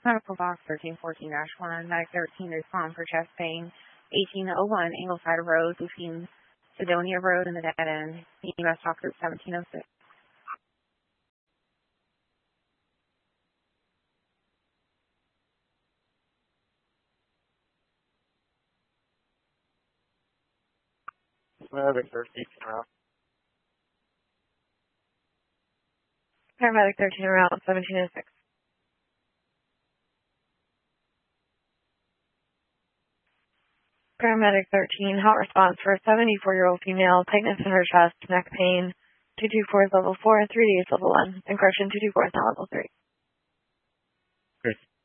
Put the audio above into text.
Medical box 1314-1, Medic 13 respond for chest pain, 1801 Ingleside Road between Sidonia Road and the dead end. U.S. Talk Group 1706. Medic 13 around. Paramedic 13 around 1706. Paramedic 13, hot response for a 74-year-old female, tightness in her chest, neck pain, 224 is level 4, 3D is level 1, encryption 224 is now level 3. Great.